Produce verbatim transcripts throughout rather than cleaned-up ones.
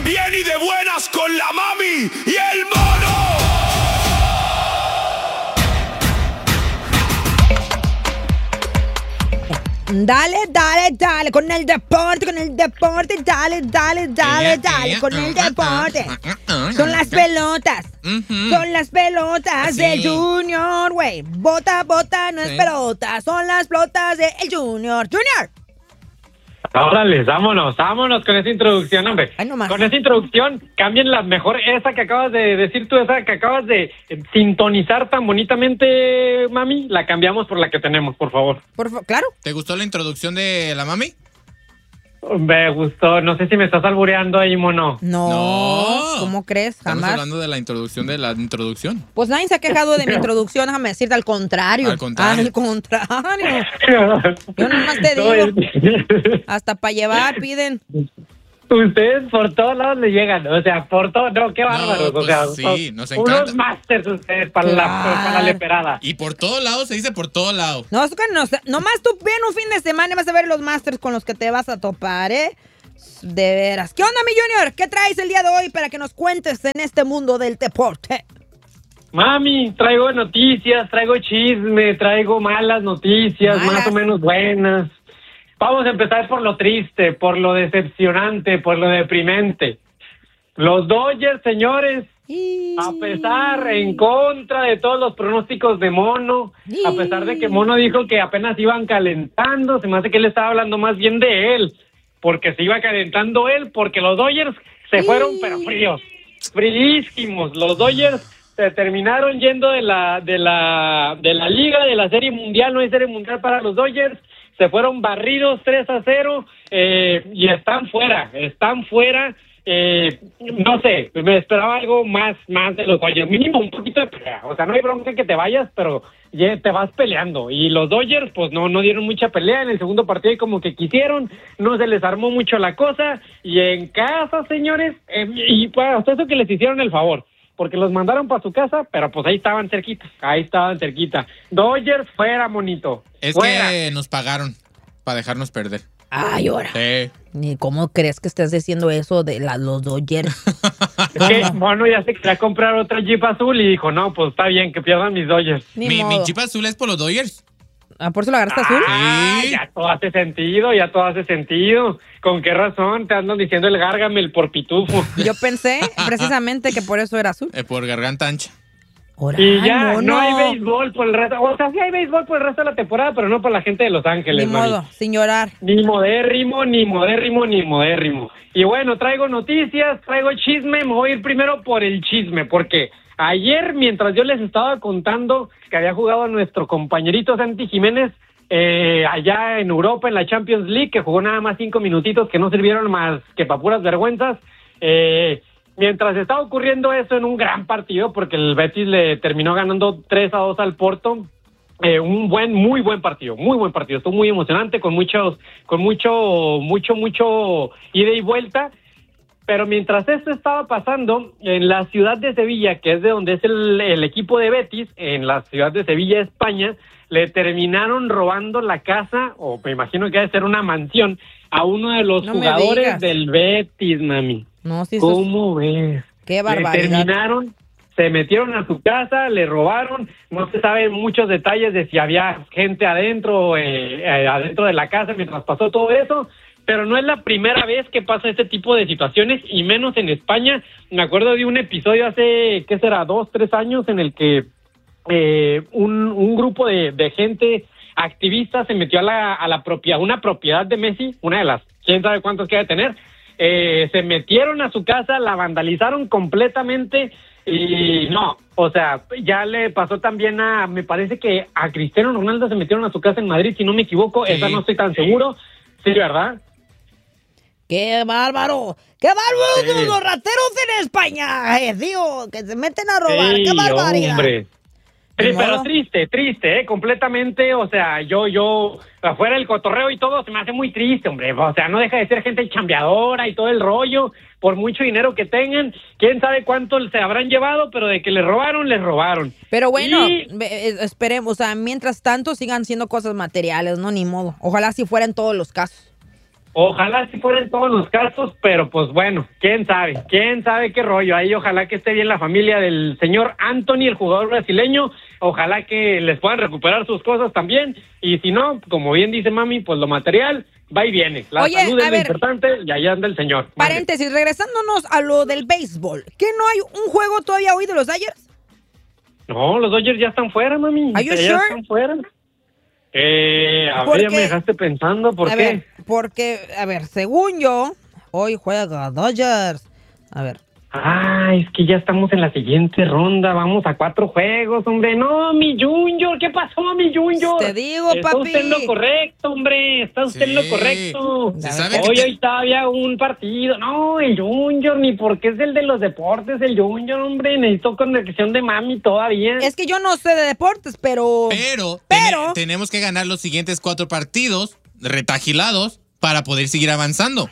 bien y de buenas con la mami y el mono. Dale, dale, dale, con el deporte, con el deporte, dale, dale, dale, dale, con el deporte. Son las pelotas, son las pelotas del Junior, güey. Bota, bota, no es pelota, son las pelotas del Junior. Junior. Órale, vámonos, vámonos con esa introducción, hombre. Ay, no más. Con esa introducción, cámbienla mejor, esa que acabas de decir tú, esa que acabas de sintonizar tan bonitamente, mami, la cambiamos por la que tenemos, por favor. Por favor, claro. ¿Te gustó la introducción de la mami? Me gustó, no sé si me estás albureando ahí, mono. No, No. ¿cómo crees? Estamos Jamás. hablando de la introducción de la introducción. Pues nadie se ha quejado de mi introducción, déjame decirte, al contrario. Al contrario. Al contrario. Yo nomás te digo, hasta para llevar piden. Ustedes por todos lados le llegan, o sea, por todo, no, qué bárbaros, pues o sea, sí, son nos unos encanta. masters ustedes para, la, Claro. para la leperada. Y por todos lados se dice por todos lados. No, es que no, nomás tú ven un fin de semana y vas a ver los masters con los que te vas a topar, ¿eh? De veras. ¿Qué onda, mi Junior? ¿Qué traes el día de hoy para que nos cuentes en este mundo del deporte? Mami, traigo noticias, traigo chisme, traigo malas noticias, Malas. más o menos buenas. Vamos a empezar por lo triste, por lo decepcionante, por lo deprimente. Los Dodgers, señores, Y... a pesar, en contra de todos los pronósticos de Mono, a pesar de que Mono dijo que apenas iban calentando, se me hace que él estaba hablando más bien de él, porque se iba calentando él, porque los Dodgers se fueron pero fríos, fríísimos. Los Dodgers se terminaron yendo de la de la de la liga, de la Serie Mundial. No hay Serie Mundial para los Dodgers. Se fueron barridos tres a cero eh, y están fuera, están fuera. Eh, no sé, me esperaba algo más, más de los Dodgers, mínimo un poquito de pelea. O sea, no hay bronca que te vayas, pero ya te vas peleando. Y los Dodgers, pues no, no dieron mucha pelea en el segundo partido, y como que quisieron, no se les armó mucho la cosa. Y en casa, señores, eh, y pues hasta eso que les hicieron el favor, porque los mandaron para su casa, pero pues ahí estaban cerquita, ahí estaban cerquita. Dodgers fuera, monito. Es fuera. que nos pagaron para dejarnos perder. Ay, ahora. Sí. Ni cómo crees que estés diciendo eso de la, los Dodgers. Es que, bueno, ya se quería comprar otra Jeep azul y dijo, no, pues está bien, que pierdan mis Dodgers. Ni Mi, modo. mi chip azul es por los Dodgers. Ah, ¿por eso lo agarraste azul? Ah, Sí. ya todo hace sentido, ya todo hace sentido. ¿Con qué razón te andan diciendo el Gargamel por pitufo? Yo pensé precisamente que por eso era azul. Eh, por garganta ancha. Ahora, Y ay, ya, mono. no hay béisbol por el resto. O sea, sí hay béisbol por el resto de la temporada, pero no para la gente de Los Ángeles, Ni mami. modo, sin llorar. Ni modérrimo, ni modérrimo, ni modérrimo. Y bueno, traigo noticias, traigo chisme. Me voy a ir primero por el chisme, porque ayer, mientras yo les estaba contando que había jugado nuestro compañerito Santi Jiménez eh, allá en Europa, en la Champions League, que jugó nada más cinco minutitos, que no sirvieron más que para puras vergüenzas, eh... Mientras estaba ocurriendo eso en un gran partido, porque el Betis le terminó ganando tres a dos al Porto, eh, un buen, muy buen partido, muy buen partido, estuvo muy emocionante, con muchos, con mucho, mucho, mucho ida y vuelta. Pero mientras esto estaba pasando, en la ciudad de Sevilla, que es de donde es el, el equipo de Betis, en la ciudad de Sevilla, España, le terminaron robando la casa, o me imagino que debe ser una mansión, a uno de los No me jugadores digas. del Betis, mami. No, sí, eso es- ¿Cómo ves? Qué Le barbaridad. terminaron, se metieron a su casa, le robaron, no se saben muchos detalles de si había gente adentro, eh, eh, adentro de la casa mientras pasó todo eso, pero no es la primera vez que pasa este tipo de situaciones, y menos en España. Me acuerdo de un episodio hace, ¿qué será?, dos, tres años, en el que eh, un, un grupo de, de gente activista se metió a la, a la propiedad, una propiedad de Messi, una de las, quién sabe cuántos que debe tener. Eh, se metieron a su casa, la vandalizaron completamente y no, o sea, ya le pasó también a, me parece que a Cristiano Ronaldo se metieron a su casa en Madrid, si no me equivoco, Sí. esa no estoy tan seguro, sí, ¿verdad? ¡Qué bárbaro! ¡Qué bárbaro! Sí. Los rateros en España, eh, tío, que se meten a robar. Sí, ¡Qué barbaridad! hombre. Ni Sí, pero modo. triste, triste, ¿eh? Completamente, o sea, yo, yo, afuera del cotorreo y todo, se me hace muy triste, hombre, o sea, no deja de ser gente chambeadora y todo el rollo, por mucho dinero que tengan, quién sabe cuánto se habrán llevado, pero de que les robaron, les robaron. Pero bueno, Y- ve- eh, esperemos, o sea, mientras tanto sigan siendo cosas materiales, ¿no? Ni modo. Ojalá si fuera en todos los casos. Ojalá si fueran todos los casos, pero pues bueno, quién sabe, quién sabe qué rollo. Ahí ojalá que esté bien la familia del señor Anthony, el jugador brasileño. Ojalá que les puedan recuperar sus cosas también. Y si no, como bien dice mami, pues lo material va y viene. La Oye, salud es a lo ver, importante y allá anda el señor. Paréntesis, regresándonos a lo del béisbol. ¿Qué no hay un juego todavía hoy de los Dodgers? No, los Dodgers ya están fuera, mami. ¿Are you ya sure? están fuera. Eh, a ¿Por ver, ya qué? me dejaste pensando, ¿por a qué? ver, porque, a ver, según yo, hoy juega Dodgers. A ver. Ah, es que ya estamos en la siguiente ronda, vamos a cuatro juegos, hombre. No, mi Junior, ¿qué pasó, mi Junior? Te digo, está papi. Está usted en lo correcto, hombre, está usted Sí. en lo correcto. Se sabe que Hoy, te- hoy todavía un partido. No, el Junior, ni porque es el de los deportes, el Junior, hombre. Necesito conexión de mami todavía. Es que yo no sé de deportes, pero... Pero, Pero- tene- tenemos que ganar los siguientes cuatro partidos retagilados para poder seguir avanzando.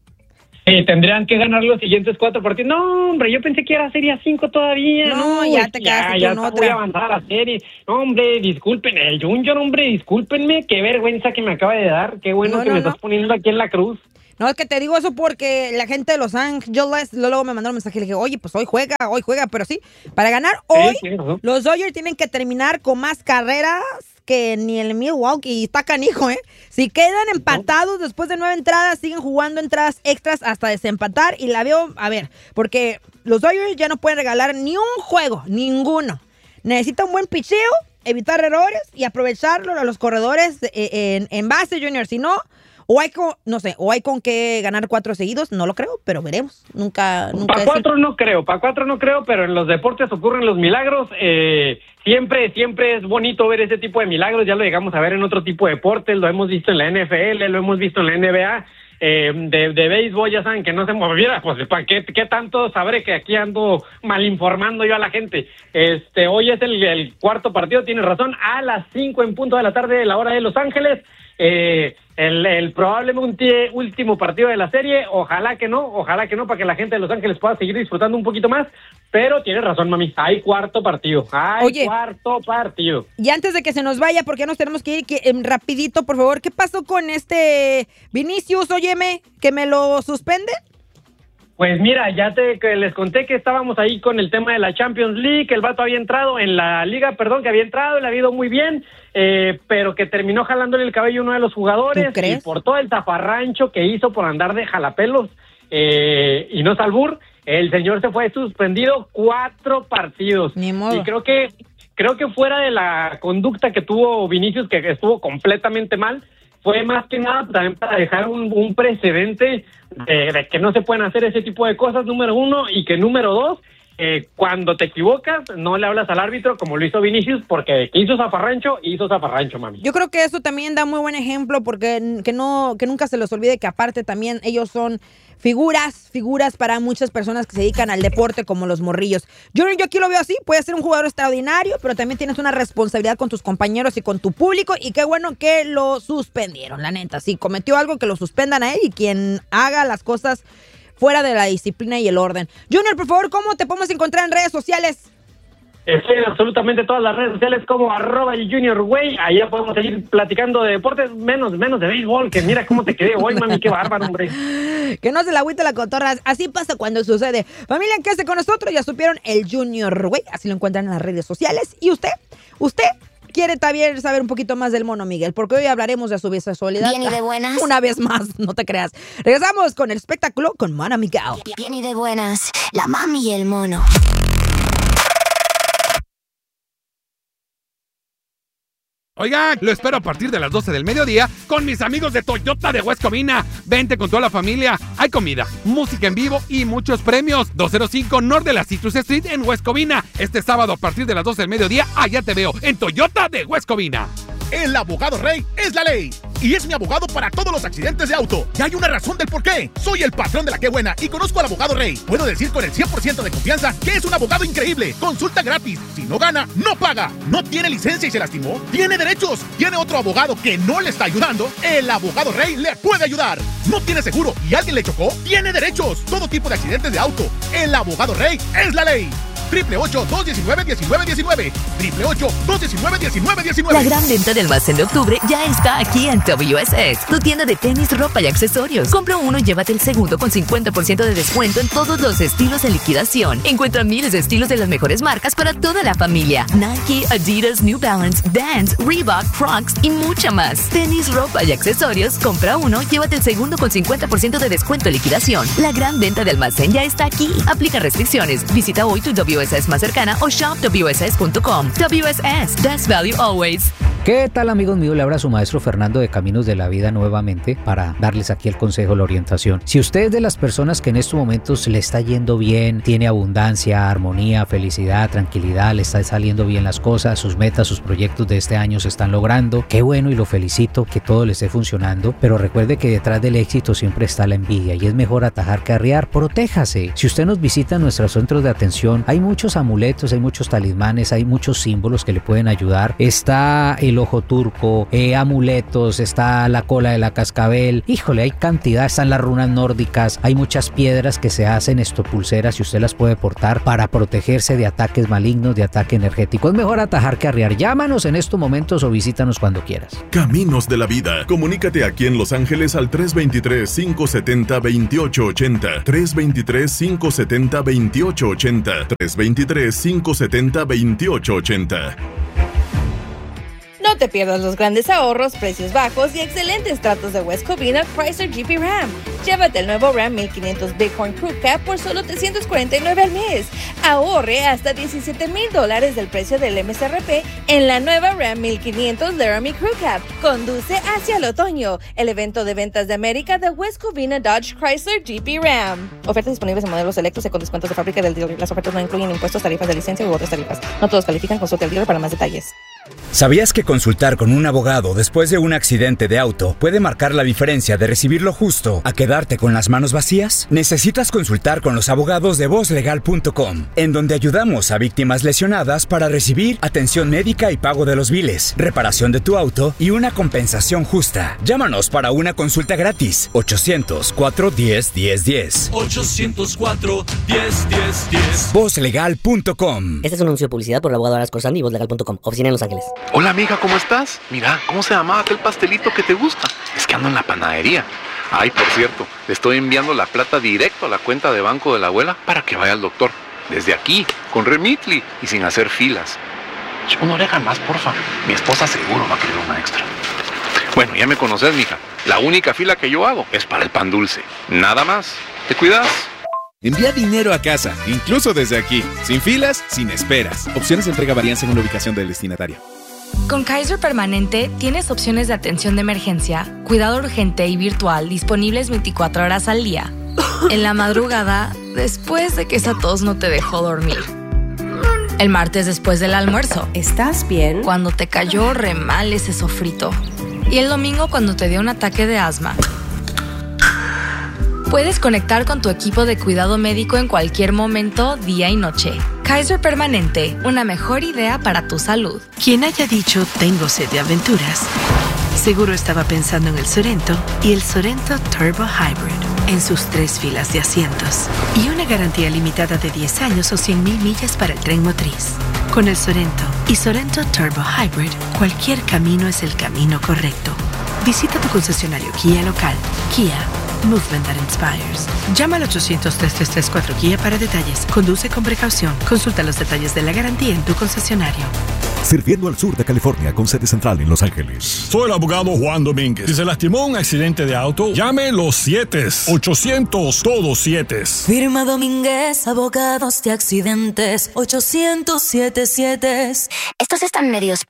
Sí, tendrían que ganar los siguientes cuatro partidos. No, hombre, yo pensé que era Serie cinco todavía. No, ya te ya, quedaste ya con está otra. muy avanzada la serie. No, hombre, disculpen, el Junior, hombre, discúlpenme. Qué vergüenza que me acaba de dar. Qué bueno No, que no, me no. estás poniendo aquí en la cruz. No, es que te digo eso porque la gente de Los Ángeles luego me mandaron un mensaje y le dije, oye, pues hoy juega, hoy juega, pero sí, para ganar hoy, tienes razón. los Dodgers tienen que terminar con más carreras que ni el Milwaukee, y está canijo, ¿eh? Si quedan empatados después de nueve entradas, siguen jugando entradas extras hasta desempatar, y la veo, a ver, porque los Dodgers ya no pueden regalar ni un juego, ninguno. Necesita un buen picheo, evitar errores y aprovecharlo a los corredores eh, en, en base, Junior, si no... O hay con, no sé, o hay con qué ganar cuatro seguidos, no lo creo, pero veremos. Nunca, nunca. Para decir- cuatro no creo, para cuatro no creo, pero en los deportes ocurren los milagros. Eh, siempre, siempre es bonito ver ese tipo de milagros. Ya lo llegamos a ver en otro tipo de deportes, lo hemos visto en la N F L, lo hemos visto en la N B A. Eh, de, de béisbol ya saben que no se moviera, pues ¿para qué, qué tanto sabré que aquí ando mal informando yo a la gente? Este, hoy es el, el cuarto partido, tienes razón, a las cinco en punto de la tarde, la hora de Los Ángeles. Eh, el, el probablemente último partido de la serie, ojalá que no, ojalá que no, para que la gente de Los Ángeles pueda seguir disfrutando un poquito más, pero tienes razón, mami, hay cuarto partido, hay Oye. cuarto partido. Y antes de que se nos vaya, porque ya nos tenemos que ir que, em, rapidito, por favor, ¿qué pasó con este Vinicius, óyeme, que me lo suspende? Pues mira, ya te que les conté que estábamos ahí con el tema de la Champions League, que el vato había entrado en la liga, perdón, que había entrado, le había ido muy bien, eh, pero que terminó jalándole el cabello a uno de los jugadores. ¿Tú crees? Y por todo el taparrancho que hizo por andar de jalapelos, eh, y no es albur, el señor se fue suspendido cuatro partidos. Ni modo. Y creo que, creo que fuera de la conducta que tuvo Vinicius, que estuvo completamente mal, fue más que nada también para dejar un, un precedente de, de que no se pueden hacer ese tipo de cosas, número uno, y que número dos, eh, cuando te equivocas, no le hablas al árbitro como lo hizo Vinicius, porque que hizo zafarrancho, hizo zafarrancho, mami. Yo creo que eso también da muy buen ejemplo porque n- que no que nunca se les olvide que aparte también ellos son figuras, figuras para muchas personas que se dedican al deporte como los morrillos. Yo, yo aquí lo veo así, puedes ser un jugador extraordinario, pero también tienes una responsabilidad con tus compañeros y con tu público y qué bueno que lo suspendieron, la neta. Si cometió algo, que lo suspendan a él y quien haga las cosas fuera de la disciplina y el orden. Junior, por favor, ¿cómo te podemos encontrar en redes sociales? Estoy en absolutamente todas las redes sociales como arroba el Junior Güey. Allá podemos seguir platicando de deportes, menos, menos de béisbol, que mira cómo te quedé hoy, mami, qué bárbaro, hombre. Que no se la agüite la cotorra. Así pasa cuando sucede. Familia, quédese con nosotros. Ya supieron el Junior Güey. Así lo encuentran en las redes sociales. ¿Y usted? ¿Usted quiere también saber un poquito más del Mono Miguel? Porque hoy hablaremos de su bisexualidad. Bien y de buenas. Una vez más, no te creas. Regresamos con el espectáculo con Mono Miguel. Bien y de buenas, la mami y el mono. Oigan, lo espero a partir de las doce del mediodía con mis amigos de Toyota de West Covina. Vente con toda la familia. Hay comida, música en vivo y muchos premios. doscientos cinco North de la Citrus Street en West Covina. Este sábado a partir de las doce del mediodía, allá te veo en Toyota de West Covina. El abogado Rey es la ley y es mi abogado para todos los accidentes de auto. Y hay una razón del por qué. Soy el patrón de la que buena y conozco al abogado Rey. Puedo decir con el cien por ciento de confianza que es un abogado increíble. Consulta gratis. Si no gana, no paga. No tiene licencia y se lastimó, tiene derechos. Tiene otro abogado que no le está ayudando. El abogado Rey le puede ayudar. No tiene seguro y alguien le chocó, tiene derechos. Todo tipo de accidentes de auto. El abogado Rey es la ley. triple ocho, dos diecinueve, diecinueve diecinueve. triple ocho, dos diecinueve, diecinueve diecinueve. La gran venta de almacén de octubre ya está aquí en W S S, tu tienda de tenis, ropa y accesorios. Compra uno y llévate el segundo con cincuenta por ciento de descuento en todos los estilos en liquidación. Encuentra miles de estilos de las mejores marcas para toda la familia. Nike, Adidas, New Balance, Vans, Reebok, Crocs y mucha más. Tenis, ropa y accesorios. Compra uno, llévate el segundo con cincuenta por ciento de descuento en liquidación. La gran venta de almacén ya está aquí. Aplica restricciones. Visita hoy tu W S S más cercana o shop W S S punto com. W S S, best value always. ¿Qué tal, amigos míos? Le habla su maestro Fernando de Caminos de la Vida nuevamente para darles aquí el consejo, la orientación. Si usted es de las personas que en estos momentos le está yendo bien, tiene abundancia, armonía, felicidad, tranquilidad, le está saliendo bien las cosas, sus metas, sus proyectos de este año se están logrando, qué bueno y lo felicito, que todo le esté funcionando, pero recuerde que detrás del éxito siempre está la envidia y es mejor atajar que arriar. Protéjase. Si usted nos visita en nuestros centros de atención, hay muchos amuletos, hay muchos talismanes, hay muchos símbolos que le pueden ayudar. Está el ojo turco, eh, amuletos, está la cola de la cascabel, híjole, hay cantidad, están las runas nórdicas, hay muchas piedras que se hacen esto, pulseras, y usted las puede portar para protegerse de ataques malignos, de ataque energético. Es mejor atajar que arriar. Llámanos en estos momentos o visítanos cuando quieras. Caminos de la Vida. Comunícate aquí en Los Ángeles al tres dos tres, cinco siete cero, dos ocho ocho cero, tres dos tres, cinco siete cero, dos ocho ocho cero, tres dos tres, cinco siete cero, dos ocho ocho cero. No te pierdas los grandes ahorros, precios bajos y excelentes tratos de West Covina Chrysler Jeep Ram. Llévate el nuevo Ram mil quinientos Bighorn Crew Cab por solo trescientos cuarenta y nueve al mes. Ahorre hasta diecisiete mil dólares del precio del M S R P en la nueva Ram mil quinientos Laramie Crew Cab. Conduce hacia el otoño. El evento de ventas de América de West Covina Dodge Chrysler Jeep Ram. Ofertas disponibles en modelos selectos y con descuentos de fábrica del dealer. Las ofertas no incluyen impuestos, tarifas de licencia u otras tarifas. No todos califican. Consulte al dealer para más detalles. ¿Sabías que consultar con un abogado después de un accidente de auto puede marcar la diferencia de recibir lo justo a quedarte con las manos vacías? Necesitas consultar con los abogados de voz legal punto com, en donde ayudamos a víctimas lesionadas para recibir atención médica y pago de los biles, reparación de tu auto y una compensación justa. Llámanos para una consulta gratis. ochocientos cuatro, diez, diez, diez. ochocientos cuatro, diez, diez, diez. voz legal punto com. Este es un anuncio de publicidad por el abogado Aras Corsani y voz legal punto com. Oficina en Los Ángeles. Hola amiga, ¿cómo estás? Mira, ¿cómo se llamaba aquel pastelito que te gusta? Es que ando en la panadería. Ay, por cierto, le estoy enviando la plata directo a la cuenta de banco de la abuela para que vaya al doctor. Desde aquí, con Remitly y sin hacer filas. Una oreja más, porfa. Mi esposa seguro va a querer una extra. Bueno, ya me conoces, mija. La única fila que yo hago es para el pan dulce. Nada más. ¿Te cuidas? Envía dinero a casa, incluso desde aquí. Sin filas, sin esperas. Opciones de entrega varían según la ubicación del destinatario. Con Kaiser Permanente tienes opciones de atención de emergencia, cuidado urgente y virtual disponibles veinticuatro horas al día. En la madrugada, después de que esa tos no te dejó dormir. El martes después del almuerzo. ¿Estás bien? Cuando te cayó re mal ese sofrito. Y el domingo cuando te dio un ataque de asma. Puedes conectar con tu equipo de cuidado médico en cualquier momento, día y noche. Kaiser Permanente, una mejor idea para tu salud. Quien haya dicho tengo sed de aventuras, seguro estaba pensando en el Sorento y el Sorento Turbo Hybrid, en sus tres filas de asientos. Y una garantía limitada de diez años o cien mil millas para el tren motriz. Con el Sorento y Sorento Turbo Hybrid, cualquier camino es el camino correcto. Visita tu concesionario Kia local. Kia. Movement that inspires. Llama al ochocientos, tres tres tres, cuatro Kia para detalles. Conduce con precaución. Consulta los detalles de la garantía en tu concesionario. Sirviendo al sur de California con sede central en Los Ángeles. Soy el abogado Juan Domínguez. Si se lastimó un accidente de auto, llame los siete. ochocientos, todos siete. Firma Domínguez, abogados de accidentes. ochocientos, siete siete. Estos están medios